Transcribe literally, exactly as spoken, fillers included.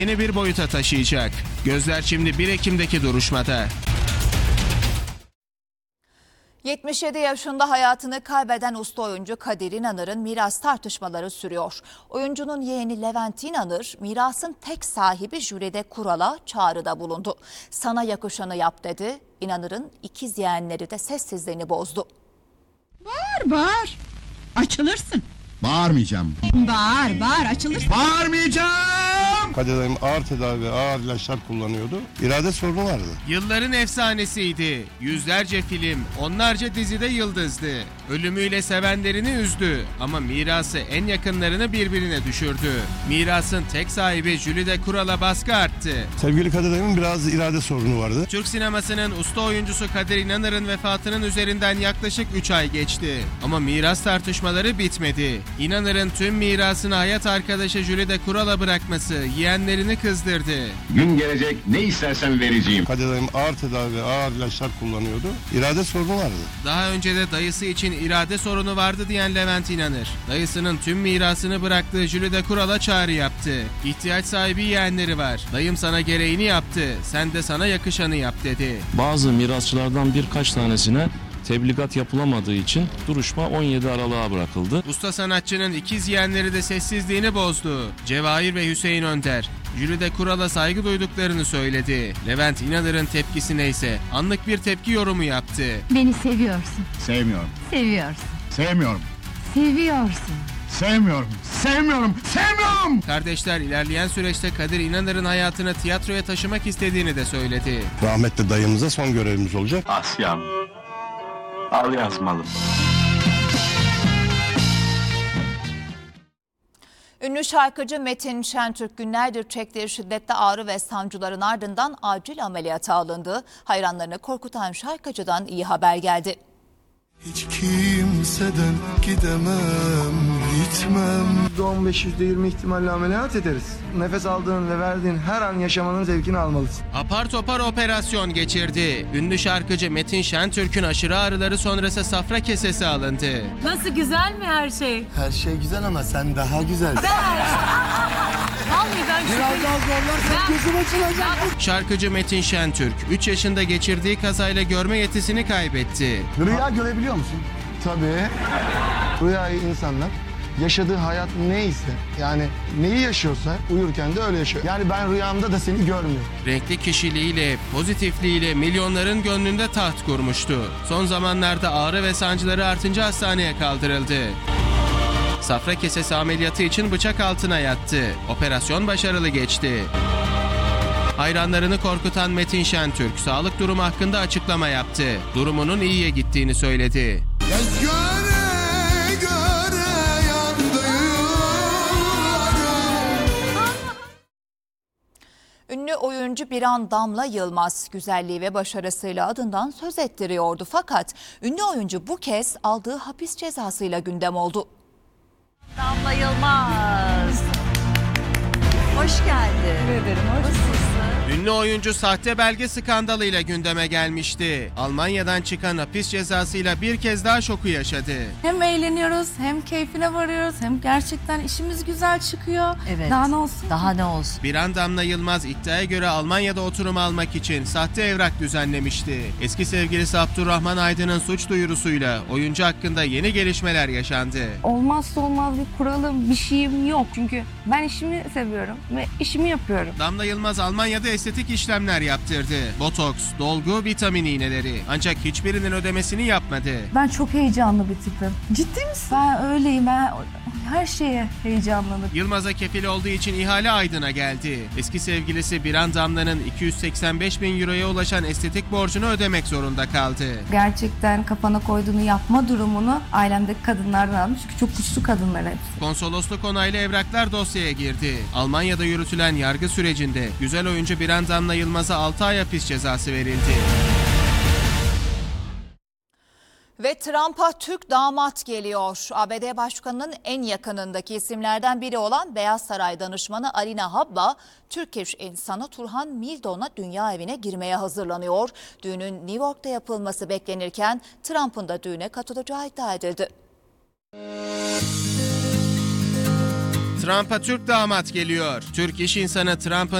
yeni bir boyuta taşıyacak. Gözler şimdi bir Ekim'deki duruşmada. yetmiş yedi yaşında hayatını kaybeden usta oyuncu Kadir İnanır'ın miras tartışmaları sürüyor. Oyuncunun yeğeni Levent İnanır, mirasın tek sahibi Jülide Kural'a çağrıda bulundu. Sana yakışanı yap dedi. İnanır'ın ikiz yeğenleri de sessizliğini bozdu. Bağır bağır, açılırsın. Bağırmayacağım. Bağır bağır, açılırsın. Bağırmayacağım! Kadir dayım ağır tedavi, ağır ilaçlar kullanıyordu. İrade sorunu vardı. Yılların efsanesiydi. Yüzlerce film, onlarca dizide yıldızdı. Ölümüyle sevenlerini üzdü ama mirası en yakınlarını birbirine düşürdü. Mirasın tek sahibi Jülide Kural'a baskı arttı. Sevgili Kadir dayımın biraz irade sorunu vardı. Türk sinemasının usta oyuncusu Kadir İnanır'ın vefatının üzerinden yaklaşık üç ay geçti. Ama miras tartışmaları bitmedi. İnanır'ın tüm mirasını hayat arkadaşı Jülide Kural'a bırakması yeğenlerini kızdırdı. Gün gelecek, ne istersen vereceğim. Kadir dayım ağır tedavi, ağır ilaçlar kullanıyordu. İrade sorunu vardı. Daha önce de dayısı için irade sorunu vardı diyen Levent İnanır, dayısının tüm mirasını bıraktığı Jülide Kural'a çağrı yaptı. İhtiyaç sahibi yeğenleri var. Dayım sana gereğini yaptı, sen de sana yakışanı yap dedi. Bazı mirasçılardan birkaç tanesine tebligat yapılamadığı için duruşma on yedi Aralık'a bırakıldı. Usta sanatçının ikiz yeğenleri de sessizliğini bozdu. Cevahir ve Hüseyin Önder, Jülide Kural'a saygı duyduklarını söyledi. Levent İnanır'ın tepkisi neyse anlık bir tepki yorumu yaptı. Beni seviyorsun, Sevmiyorum. seviyorsun, Sevmiyorum. seviyorsun. Sevmiyorum. Sevmiyorum. Sevmiyorum! Kardeşler ilerleyen süreçte Kadir İnanır'ın hayatını tiyatroya taşımak istediğini de söyledi. Rahmetli dayımıza son görevimiz olacak. Asya'm. Al yazmalım. Ünlü şarkıcı Metin Şentürk günlerdir çektiği şiddetli ağrı ve sancıların ardından acil ameliyata alındı. Hayranlarını korkutan şarkıcıdan iyi haber geldi. Hiç kimseden gidemem, gitmem. yüzde on beş yüzde yirmi ihtimalle ameliyat ederiz. Nefes aldığın ve verdiğin her an yaşamanın zevkini almalısın. Apar topar operasyon geçirdi. Ünlü şarkıcı Metin Şentürk'ün aşırı ağrıları sonrası safra kesesi alındı. Nasıl, güzel mi her şey? Her şey güzel ama sen daha güzelsin. Vallahi ben Biraz daha zorlarsan gözüm açılacak. Şarkıcı Metin Şentürk üç yaşında geçirdiği kazayla görme yetisini kaybetti. Rüya görebiliyor musun? Tabii. Rüyayı insanlar yaşadığı hayat neyse, yani neyi yaşıyorsa uyurken de öyle yaşıyor. Yani ben rüyamda da seni görmüyorum. Renkli kişiliğiyle, pozitifliğiyle milyonların gönlünde taht kurmuştu. Son zamanlarda ağrı ve sancıları artınca hastaneye kaldırıldı. Safra kesesi ameliyatı için bıçak altına yattı. Operasyon başarılı geçti. Hayranlarını korkutan Metin Şentürk sağlık durumu hakkında açıklama yaptı. Durumunun iyiye gittiğini söyledi. Göz göre göre yandı yıllarım. Ünlü oyuncu Biran Damla Yılmaz güzelliği ve başarısıyla adından söz ettiriyordu. Fakat ünlü oyuncu bu kez aldığı hapis cezasıyla gündem oldu. Damla Yılmaz. Hoş geldin. Teşekkür ederim. Nasılsın? Ünlü oyuncu sahte belge skandalıyla gündeme gelmişti. Almanya'dan çıkan hapis cezasıyla bir kez daha şoku yaşadı. Hem eğleniyoruz, hem keyfine varıyoruz, hem gerçekten işimiz güzel çıkıyor. Evet. Daha ne olsun? Daha ne olsun? Biran Damla Yılmaz iddiaya göre Almanya'da oturum almak için sahte evrak düzenlemişti. Eski sevgilisi Abdurrahman Aydın'ın suç duyurusuyla oyuncu hakkında yeni gelişmeler yaşandı. Olmazsa olmaz bir kuralım, bir şeyim yok. Çünkü ben işimi seviyorum ve işimi yapıyorum. Damla Yılmaz Almanya'da estetik işlemler yaptırdı. Botoks, dolgu, vitamin iğneleri. Ancak hiçbirinin ödemesini yapmadı. Ben çok heyecanlı bir tipim. Ciddi misin? Ben öyleyim, ben her şeye heyecanlanırım. Yılmaz'a kefil olduğu için ihale Aydın'a geldi. Eski sevgilisi Biran Damla'nın iki yüz seksen beş bin euroya ulaşan estetik borcunu ödemek zorunda kaldı. Gerçekten kafana koyduğunu yapma durumunu ailemdeki kadınlardan almış. Çünkü çok güçlü kadınlar hepsi. Konsolosluk onaylı evraklar dosyaya girdi. Almanya'da yürütülen yargı sürecinde güzel oyuncu Biran Damla Yılmaz'a altı ay hapis cezası verildi. Ve Trump'a Türk damat geliyor. A B D Başkanı'nın en yakınındaki isimlerden biri olan Beyaz Saray danışmanı Alina Habba, Türk iş insanı Turhan Mildon'a dünya evine girmeye hazırlanıyor. Düğünün New York'ta yapılması beklenirken Trump'ın da düğüne katılacağı iddia edildi. Trump'a Türk damat geliyor. Türk iş insanı Trump'ın